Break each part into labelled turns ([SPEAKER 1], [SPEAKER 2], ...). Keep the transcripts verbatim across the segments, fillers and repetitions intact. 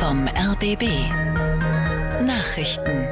[SPEAKER 1] vom R B B. Nachrichten.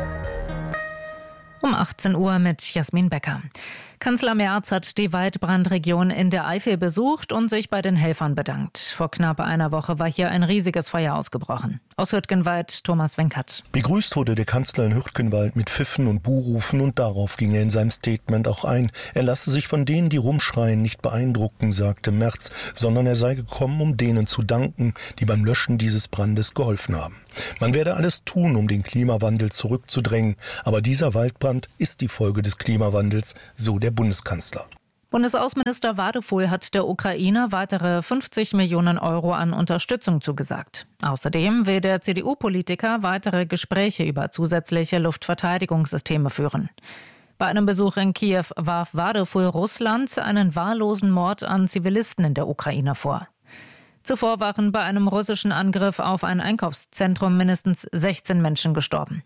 [SPEAKER 2] Um achtzehn Uhr mit Jasmin Becker. Kanzler Merz hat die Waldbrandregion in der Eifel besucht und sich bei den Helfern bedankt. Vor knapp einer Woche war hier ein riesiges Feuer ausgebrochen. Aus Hürtgenwald, Thomas Wenkert.
[SPEAKER 3] Begrüßt wurde der Kanzler in Hürtgenwald mit Pfiffen und Buhrufen und darauf ging er in seinem Statement auch ein. Er lasse sich von denen, die rumschreien, nicht beeindrucken, sagte Merz, sondern er sei gekommen, um denen zu danken, die beim Löschen dieses Brandes geholfen haben. Man werde alles tun, um den Klimawandel zurückzudrängen, aber dieser Waldbrand ist die Folge des Klimawandels, so der Bundeskanzler.
[SPEAKER 2] Bundesaußenminister Wadefuhl hat der Ukraine weitere fünfzig Millionen Euro an Unterstützung zugesagt. Außerdem will der C D U-Politiker weitere Gespräche über zusätzliche Luftverteidigungssysteme führen. Bei einem Besuch in Kiew warf Wadefuhl Russland einen wahllosen Mord an Zivilisten in der Ukraine vor. Zuvor waren bei einem russischen Angriff auf ein Einkaufszentrum mindestens sechzehn Menschen gestorben.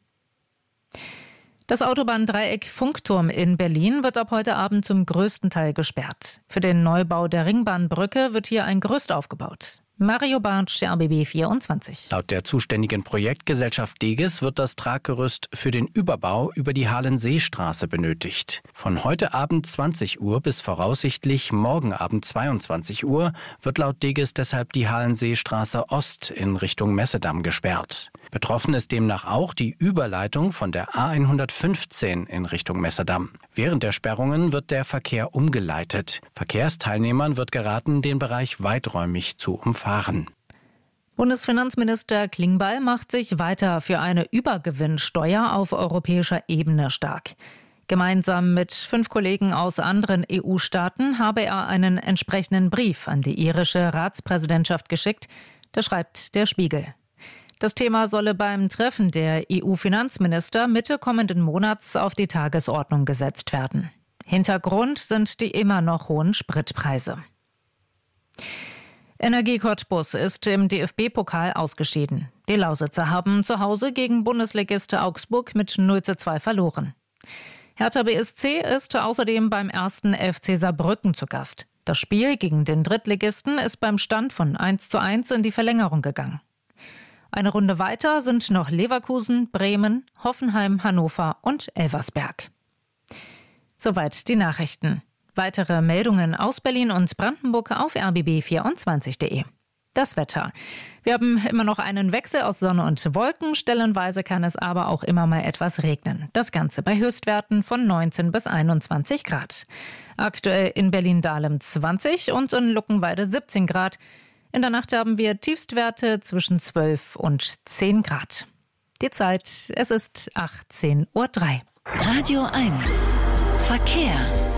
[SPEAKER 2] Das Autobahndreieck Funkturm in Berlin wird ab heute Abend zum größten Teil gesperrt. Für den Neubau der Ringbahnbrücke wird hier ein Gerüst aufgebaut. Mario Bartsch, R B B vierundzwanzig.
[SPEAKER 4] Laut der zuständigen Projektgesellschaft Deges wird das Traggerüst für den Überbau über die Halenseestraße benötigt. Von heute Abend zwanzig Uhr bis voraussichtlich morgen Abend zweiundzwanzig Uhr wird laut Deges deshalb die Halenseestraße Ost in Richtung Messedamm gesperrt. Betroffen ist demnach auch die Überleitung von der A hundertfünfzehn in Richtung Messedamm. Während der Sperrungen wird der Verkehr umgeleitet. Verkehrsteilnehmern wird geraten, den Bereich weiträumig zu umfahren.
[SPEAKER 2] Bundesfinanzminister Klingbeil macht sich weiter für eine Übergewinnsteuer auf europäischer Ebene stark. Gemeinsam mit fünf Kollegen aus anderen E U-Staaten habe er einen entsprechenden Brief an die irische Ratspräsidentschaft geschickt. Das schreibt der Spiegel. Das Thema solle beim Treffen der E U-Finanzminister Mitte kommenden Monats auf die Tagesordnung gesetzt werden. Hintergrund sind die immer noch hohen Spritpreise. Energie Cottbus ist im D F B-Pokal ausgeschieden. Die Lausitzer haben zu Hause gegen Bundesligist Augsburg mit null zu zwei verloren. Hertha B S C ist außerdem beim ersten F C Saarbrücken zu Gast. Das Spiel gegen den Drittligisten ist beim Stand von eins zu eins in die Verlängerung gegangen. Eine Runde weiter sind noch Leverkusen, Bremen, Hoffenheim, Hannover und Elversberg. Soweit die Nachrichten. Weitere Meldungen aus Berlin und Brandenburg auf R B B vierundzwanzig punkt de. Das Wetter. Wir haben immer noch einen Wechsel aus Sonne und Wolken. Stellenweise kann es aber auch immer mal etwas regnen. Das Ganze bei Höchstwerten von neunzehn bis einundzwanzig Grad. Aktuell in Berlin-Dahlem zwanzig und in Luckenwalde siebzehn Grad. In der Nacht haben wir Tiefstwerte zwischen zwölf und zehn Grad. Die Zeit, es ist achtzehn Uhr drei.
[SPEAKER 1] Radio eins. Verkehr.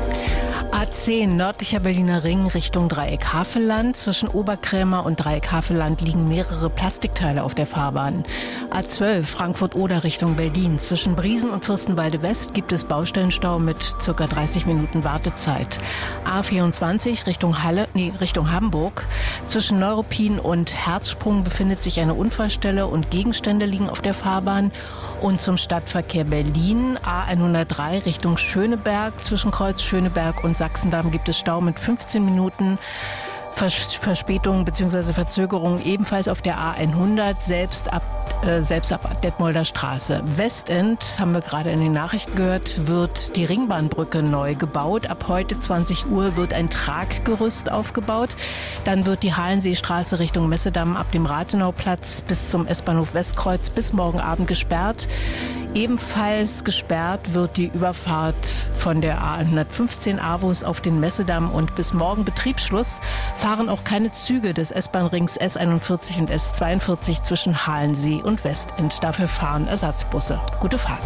[SPEAKER 5] A zehn, nördlicher Berliner Ring Richtung Dreieck Havelland. Zwischen Oberkrämer und Dreieck Havelland liegen mehrere Plastikteile auf der Fahrbahn. A zwölf, Frankfurt-Oder Richtung Berlin. Zwischen Briesen und Fürstenwalde West gibt es Baustellenstau mit ca. dreißig Minuten Wartezeit. A vierundzwanzig Richtung Halle, nee, Richtung Hamburg. Zwischen Neuruppin und Herzsprung befindet sich eine Unfallstelle und Gegenstände liegen auf der Fahrbahn. Und zum Stadtverkehr Berlin, A hundertdrei Richtung Schöneberg. Zwischen Kreuz Schöneberg und Sachsendamm gibt es Stau mit fünfzehn Minuten. Vers- Verspätung bzw. Verzögerung ebenfalls auf der A hundert, selbst ab, äh, selbst ab Detmolder Straße. Westend, haben wir gerade in den Nachrichten gehört, wird die Ringbahnbrücke neu gebaut. Ab heute zwanzig Uhr wird ein Traggerüst aufgebaut. Dann wird die Halenseestraße Richtung Messedamm ab dem Rathenauplatz bis zum S-Bahnhof Westkreuz bis morgen Abend gesperrt. Ebenfalls gesperrt wird die Überfahrt von der A hundertfünfzehn Avus auf den Messedamm und bis morgen Betriebsschluss fahren auch keine Züge des S-Bahn-Rings S einundvierzig und S zweiundvierzig zwischen Halensee und Westend. Dafür fahren Ersatzbusse. Gute Fahrt.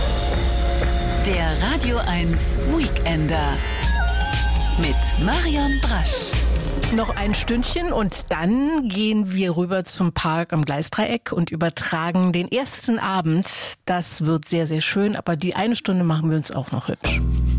[SPEAKER 1] Der Radio eins Weekender mit Marion Brasch.
[SPEAKER 5] Noch ein Stündchen und dann gehen wir rüber zum Park am Gleisdreieck und übertragen den ersten Abend. Das wird sehr, sehr schön, aber die eine Stunde machen wir uns auch noch hübsch.